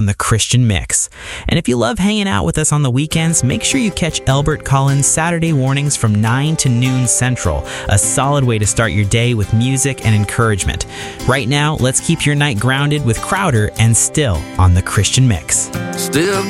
The Christian Mix. And if you love hanging out with us on the weekends, make sure you catch Elbert Collins Saturday mornings from 9 to noon Central, a solid way to start your day with music and encouragement. Right now, let's keep your night grounded with Crowder and Still on The Christian Mix. Still